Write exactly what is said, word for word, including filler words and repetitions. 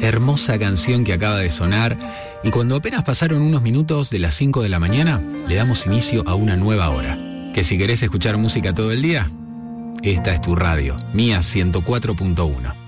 Hermosa canción que acaba de sonar. Y cuando apenas pasaron unos minutos de las cinco de la mañana, le damos inicio a una nueva hora. Que si querés escuchar música todo el día, esta es tu radio, Mía ciento cuatro punto uno.